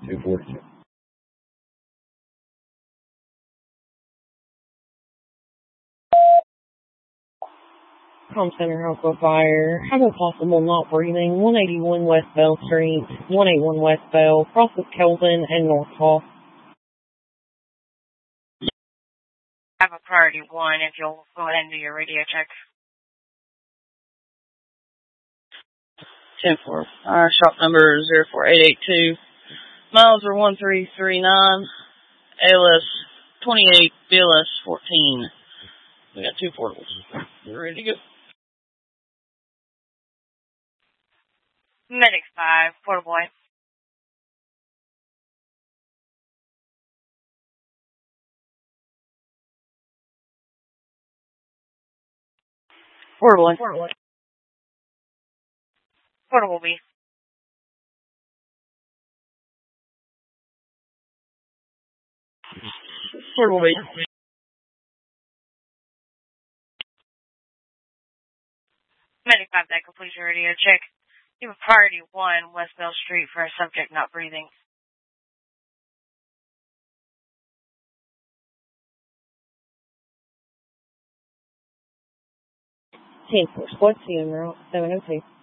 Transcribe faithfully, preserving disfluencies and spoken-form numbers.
two forty-two. Com Center Alpha Fire. Have a possible not breathing. one eighty-one West Bell Street, one eighty-one West Bell, crosses Kelvin and North Hall. Have a priority one if you'll go ahead and do your radio check. ten four. Our shop number is zero four eight eight two. Miles are one three three nine. A L S twenty-eight, B L S fourteen. We got two portables. We're ready to go. Medic five, portable boy. Portable. Portable. Portable B. Portable B. Medic five, that completes your radio check. You have a priority one, West Bell Street, for a subject not breathing. ten four, squad two, en route, seven oh two.